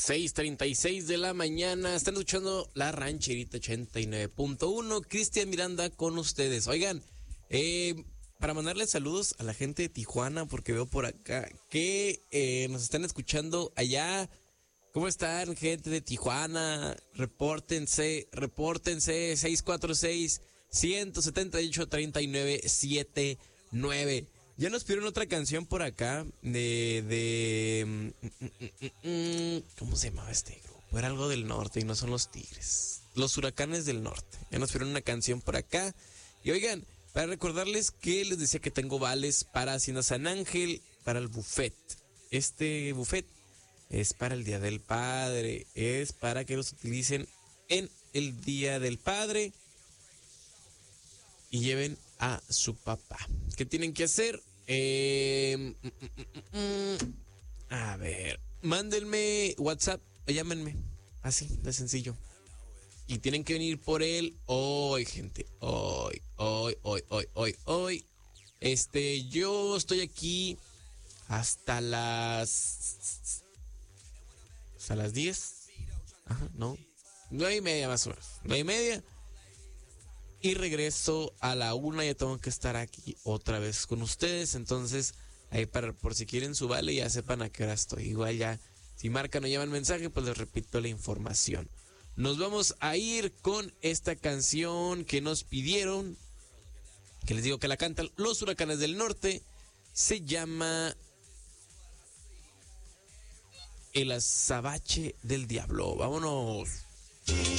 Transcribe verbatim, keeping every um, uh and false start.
seis treinta y seis de la mañana. Están escuchando La Rancherita ochenta y nueve punto uno. Cristian Miranda con ustedes. Oigan, eh, para mandarles saludos a la gente de Tijuana, porque veo por acá que eh, nos están escuchando allá. ¿Cómo están, gente de Tijuana? Repórtense, repórtense. seis cuatro seis, uno siete ocho, tres nueve siete nueve. Ya nos pidieron otra canción por acá de... de ¿cómo se llamaba este grupo? Era algo del norte y no son los Tigres. Los Huracanes del Norte. Ya nos pidieron una canción por acá. Y oigan, para recordarles que les decía que tengo vales para Hacienda San Ángel, para el buffet. Este buffet es para el Día del Padre. Es para que los utilicen en el Día del Padre y lleven a su papá. ¿Qué tienen que hacer? Eh, mm, mm, mm, a ver, mándenme WhatsApp, llámenme, así de sencillo. Y tienen que venir por él hoy, gente. Hoy, hoy, hoy, hoy, hoy, hoy. Este, yo estoy aquí hasta las... Hasta las diez. Ajá, no. Nueve y media más o menos. Nueve y media. Y regreso a la una, ya tengo que estar aquí otra vez con ustedes. Entonces, ahí para, por si quieren su vale, ya sepan a qué hora estoy. Igual ya, si marcan o llevan mensaje, pues les repito la información. Nos vamos a ir con esta canción que nos pidieron, que les digo que la cantan Los Huracanes del Norte. Se llama El Azabache del Diablo. Vámonos.